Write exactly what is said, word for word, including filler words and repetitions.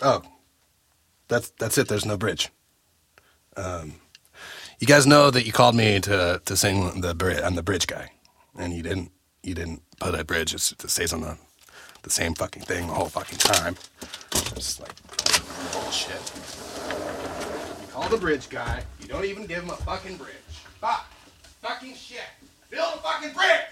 Oh, that's that's it. There's no bridge. Um, you guys know that you called me to to sing the bridge. I'm the bridge guy, and you didn't you didn't put a bridge. It's, it stays on the the same fucking thing the whole fucking time. It's like bullshit. You call the bridge guy. You don't even give him a fucking bridge. Fuck. Fucking shit. Build a fucking bridge.